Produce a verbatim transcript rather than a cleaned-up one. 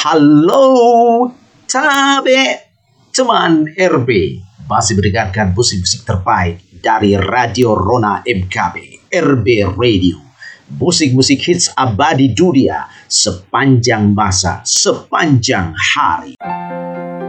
Halo, Tabe, teman R B. Masih mendengarkan musik-musik terbaik dari Radio Rona M K B, R B Radio. Musik-musik hits abadi dunia sepanjang masa, sepanjang hari.